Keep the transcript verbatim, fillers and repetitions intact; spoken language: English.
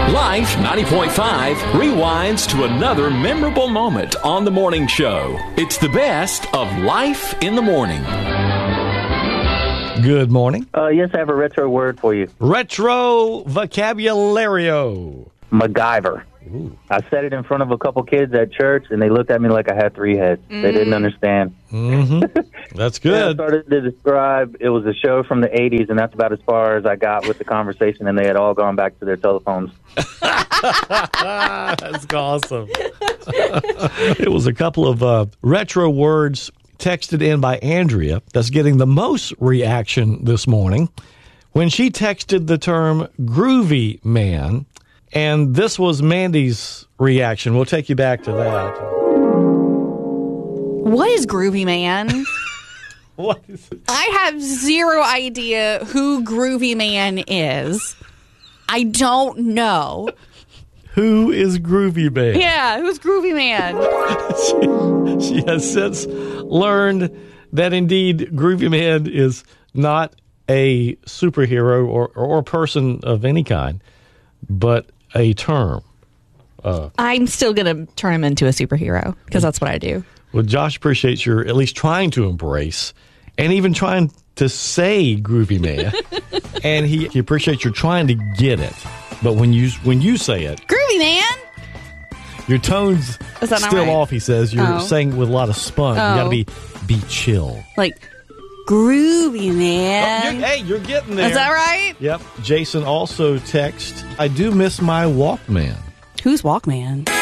Life ninety point five rewinds to another memorable moment on the morning show. It's the best of Life in the Morning. Good morning. Uh, yes, I have a retro word for you. Retro vocabulario. MacGyver. Ooh. I said it in front of a couple kids at church, and they looked at me like I had three heads. Mm. They didn't understand. Mm-hmm. That's good. I started to describe, it was a show from the eighties, and that's about as far as I got with the conversation, and they had all gone back to their telephones. That's awesome. It was a couple of uh, retro words texted in by Andrea that's getting the most reaction this morning when she texted the term groovy man. And this was Mandy's reaction. We'll take you back to that. What is groovy man? What is it? I have zero idea who Groovy Man is. I don't know. Who is Groovy Man? Yeah, who's Groovy Man? she, she has since learned that indeed Groovy Man is not a superhero or, or person of any kind, but a term. Uh, I'm still going to turn him into a superhero because that's what I do. Well, Josh appreciates your at least trying to embrace and even trying to say groovy man. And he, he appreciates your trying to get it. But when you when you say it, groovy man, your tone's Is that not still right? off, he says. You're Oh. saying with a lot of spunk. Oh. You got to be be chill. Like groovy Oh, man. you're, hey, you're getting there. Is that right? Yep. Jason also texted, I do miss my Walkman. Who's Walkman?